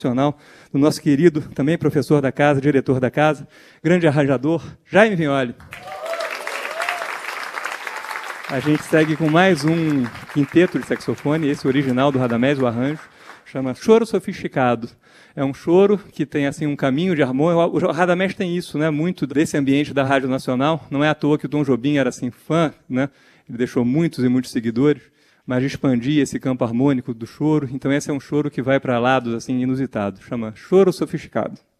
do nosso querido, também professor da casa, diretor da casa, grande arranjador, Jaime Vignoli. A gente segue com mais um quinteto de saxofone, esse original do Radamés, o arranjo, chama Choro Sofisticado. É um choro que tem assim um caminho de harmonia. O Radamés tem isso, né? Muito desse ambiente da Rádio Nacional. Não é à toa que o Tom Jobim era assim fã, né? Ele deixou muitos e muitos seguidores, mas expandia esse campo harmônico do choro. Então esse é um choro que vai para lados assim inusitados. Chama Choro Sofisticado.